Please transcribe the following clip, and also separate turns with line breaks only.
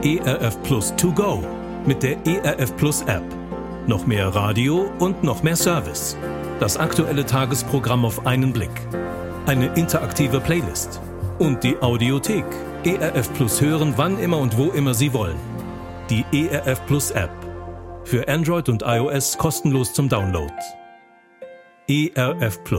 ERF Plus To Go mit der ERF Plus App. Noch mehr Radio und noch mehr Service. Das aktuelle Tagesprogramm auf einen Blick. Eine interaktive Playlist. Und die Audiothek. ERF Plus hören, wann immer und wo immer Sie wollen. Die ERF Plus App. Für Android und iOS kostenlos zum Download. ERF Plus.